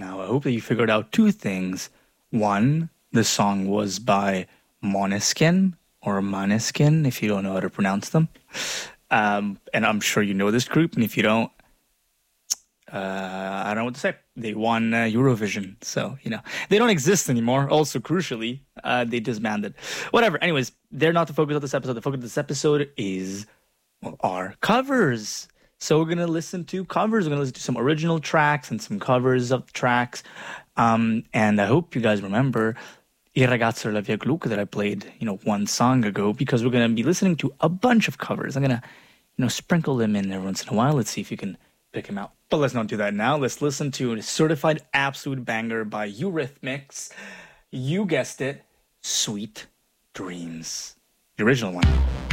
now. I hope that you figured out two things. One, the song was by Måneskin or Maneskin, if you don't know how to pronounce them. And I'm sure you know this group, and if you don't, I don't know what to say. They won Eurovision, so they don't exist anymore. Also, crucially, they disbanded. Whatever. Anyways, they're not the focus of this episode. The focus of this episode is our covers. So we're gonna listen to covers. We're gonna listen to some original tracks and some covers of tracks. And I hope you guys remember Il ragazzo della via Gluck that I played, one song ago, because we're gonna be listening to a bunch of covers. I'm gonna, sprinkle them in every once in a while. Let's see if you can pick them out. But let's not do that now. Let's listen to a certified absolute banger by Eurythmics. You guessed it, Sweet Dreams. The original one.